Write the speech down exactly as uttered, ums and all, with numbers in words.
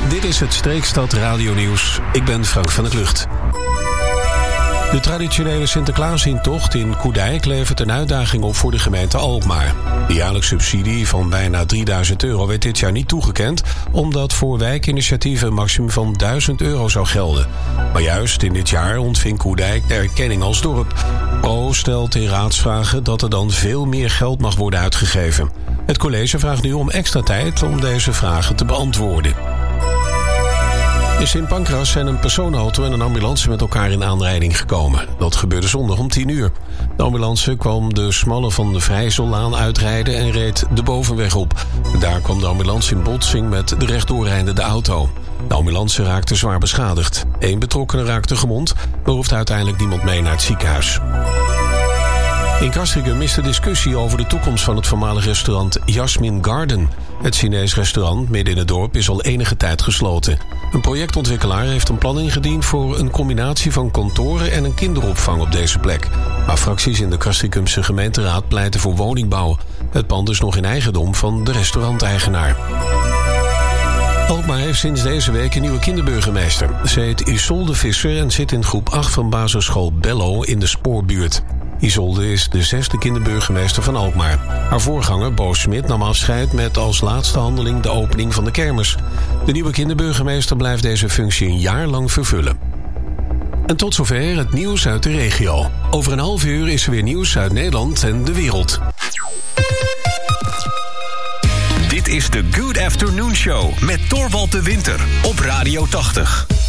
Dit is het Streekstad Radio Nieuws. Ik ben Frank van der Klucht. De traditionele Sinterklaasintocht in Koedijk levert een uitdaging op voor de gemeente Alkmaar. De jaarlijkse subsidie van bijna drieduizend euro werd dit jaar niet toegekend, omdat voor wijkinitiatieven een maximum van duizend euro zou gelden. Maar juist in dit jaar ontving Koedijk de erkenning als dorp. Pro stelt in raadsvragen dat er dan veel meer geld mag worden uitgegeven. Het college vraagt nu om extra tijd om deze vragen te beantwoorden. In Sint Pancras zijn een personenauto en een ambulance met elkaar in aanrijding gekomen. Dat gebeurde zondag om tien uur. De ambulance kwam de smalle van de Vrijzellaan uitrijden en reed de bovenweg op. Daar kwam de ambulance in botsing met de rechtdoorrijdende auto. De ambulance raakte zwaar beschadigd. Eén betrokkene raakte gewond, maar hoeft uiteindelijk niemand mee naar het ziekenhuis. In Castricum is de discussie over de toekomst van het voormalige restaurant Jasmine Garden. Het Chinees restaurant midden in het dorp is al enige tijd gesloten. Een projectontwikkelaar heeft een plan ingediend voor een combinatie van kantoren en een kinderopvang op deze plek. Maar fracties in de Castricumse gemeenteraad pleiten voor woningbouw. Het pand is nog in eigendom van de restauranteigenaar. Alkmaar heeft sinds deze week een nieuwe kinderburgemeester. Ze heet Isolde Visser en zit in groep acht van basisschool Bello in de Spoorbuurt. Isolde is de zesde kinderburgemeester van Alkmaar. Haar voorganger, Bo Smit, nam afscheid met als laatste handeling de opening van de kermis. De nieuwe kinderburgemeester blijft deze functie een jaar lang vervullen. En tot zover het nieuws uit de regio. Over een half uur is er weer nieuws uit Nederland en de wereld. Dit is de Good Afternoon Show met Torvald de Winter op Radio tachtig.